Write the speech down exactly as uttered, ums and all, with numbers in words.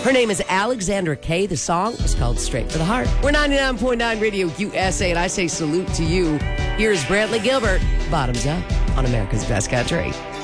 Her name is Alexandra Kay. The song is called Straight for the Heart. We're ninety-nine point nine Radio U S A, and I say salute to you. Here's Brantley Gilbert, Bottoms Up on America's Best Country.